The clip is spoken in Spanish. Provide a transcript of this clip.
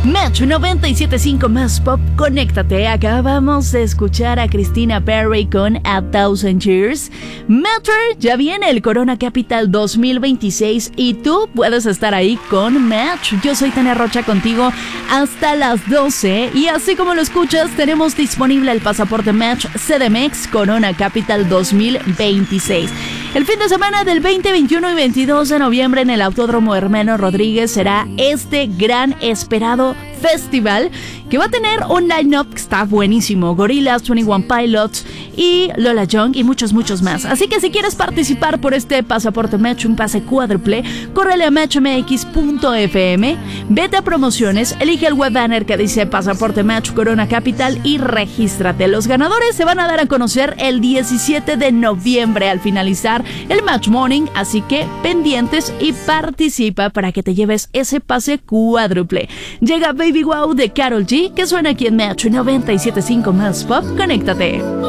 Metro 97.5 más pop, conéctate. Acabamos de escuchar a Christina Perry con A Thousand Years. Metro, ya viene el Corona Capital 2026 y tú puedes estar ahí con Metro. Yo soy Tania Rocha contigo hasta las 12 y así como lo escuchas, tenemos disponible el pasaporte Metro CDMX Corona Capital 2026. El fin de semana del 20, 21 y 22 de noviembre en el Autódromo Hermano Rodríguez será este gran esperado festival que va a tener un line-up que está buenísimo. Gorillaz, 21 Pilots y Lola Young y muchos más. Así que si quieres participar por este pasaporte Metro, un pase cuádruple, córrele a metromx.fm, vete a promociones, elige el web banner que dice Pasaporte Metro Corona Capital y regístrate. Los ganadores se van a dar a conocer el 17 de noviembre al finalizar el Match Morning, así que pendientes y participa para que te lleves ese pase cuádruple. Llega Baby Wow de Karol G, que suena aquí en Metro 97.5 más pop. Conéctate.